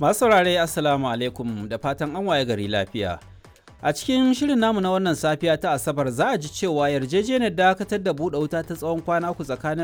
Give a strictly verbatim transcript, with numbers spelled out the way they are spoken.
Masu saurare Assalamu alaikum da fatan an waye gari lafiya. A cikin shirin namu na wannan safiya ta Asabar za a ji cewa yarjejeniyar dakatar da buɗe wuta ta tsawon kwana uku tsakanin